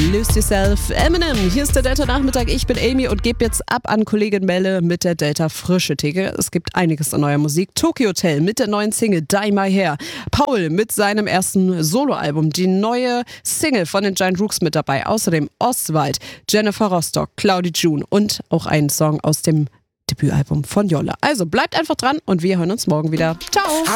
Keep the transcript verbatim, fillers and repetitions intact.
Lose Yourself, Eminem. Hier ist der Delta-Nachmittag. Ich bin Amy und gebe jetzt ab an Kollegin Melle mit der Delta-Frische-Theke. Es gibt einiges an neuer Musik. Tokyo Hotel mit der neuen Single Die My Hair. Paul mit seinem ersten Soloalbum. Die neue Single von den Giant Rooks mit dabei. Außerdem Oswald, Jennifer Rostock, Claudie June und auch einen Song aus dem Debütalbum von Jolle. Also bleibt einfach dran und wir hören uns morgen wieder. Ciao!